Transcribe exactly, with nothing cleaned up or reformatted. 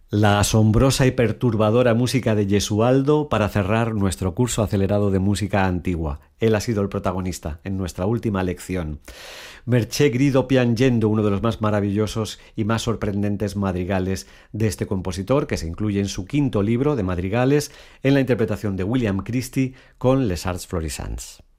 La asombrosa y perturbadora música de Gesualdo para cerrar nuestro curso acelerado de música antigua. Él ha sido el protagonista en nuestra última lección. Mercé grido piangendo, uno de los más maravillosos y más sorprendentes madrigales de este compositor, que se incluye en su quinto libro de madrigales, en la interpretación de William Christie con Les Arts Florissants.